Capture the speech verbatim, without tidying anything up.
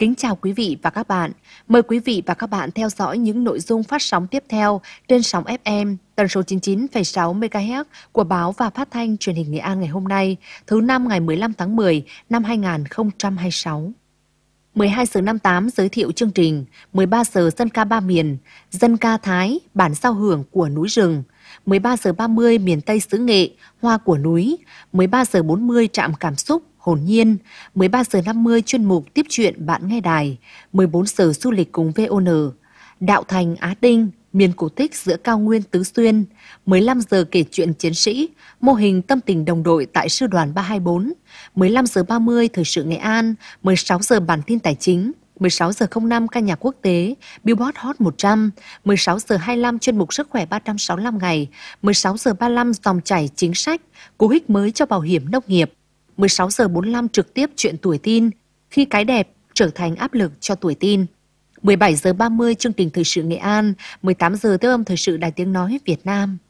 Kính chào quý vị và các bạn. Mời quý vị và các bạn theo dõi những nội dung phát sóng tiếp theo trên sóng ép em tần số chín mươi chín phẩy sáu mê ga héc của báo và phát thanh truyền hình Nghệ An ngày hôm nay, thứ năm ngày mười lăm tháng mười năm hai nghìn không trăm hai mươi sáu. mười hai giờ năm mươi tám giới thiệu chương trình, mười ba giờ dân ca ba miền, dân ca Thái, bản giao hưởng của núi rừng, mười ba giờ ba mươi miền Tây xứ Nghệ, hoa của núi, mười ba giờ bốn mươi trạm cảm xúc, hồn nhiên, mười ba giờ năm mươi chuyên mục tiếp chuyện bạn nghe đài, mười bốn giờ du lịch cùng vê o en, Đạo Thành Á Đinh, miền cổ tích giữa cao nguyên Tứ Xuyên, mười lăm giờ kể chuyện chiến sĩ, mô hình tâm tình đồng đội tại sư đoàn ba hai bốn, mười lăm giờ ba mươi thời sự Nghệ An, mười sáu giờ bản tin tài chính, mười sáu giờ không năm ca nhạc quốc tế, Billboard Hot một trăm, mười sáu giờ hai mươi lăm chuyên mục sức khỏe ba trăm sáu mươi lăm ngày, mười sáu giờ ba mươi lăm dòng chảy chính sách, cú hích mới cho bảo hiểm nông nghiệp, mười sáu giờ bốn mươi lăm trực tiếp chuyện tuổi tin, khi cái đẹp trở thành áp lực cho tuổi tin. mười bảy giờ ba mươi chương trình thời sự Nghệ An, mười tám giờ tiêu âm thời sự Đài Tiếng Nói Việt Nam.